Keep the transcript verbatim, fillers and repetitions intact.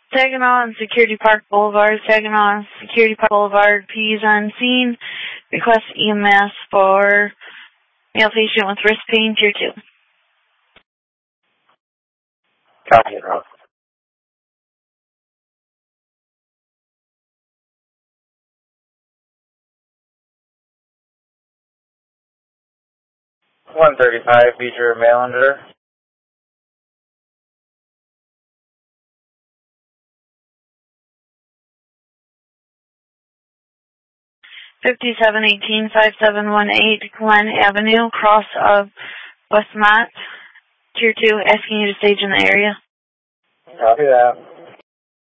Saginaw and Security Park Boulevard. Saginaw and Security Park Boulevard. P is on scene. Request E M S for male patient with wrist pain, tier two. Copy it, Rob. one thirty-five, Beecher Mailenger. fifty-seven eighteen five seven one eight Glen Avenue, cross of Westmont, tier two, asking you to stage in the area. Copy that.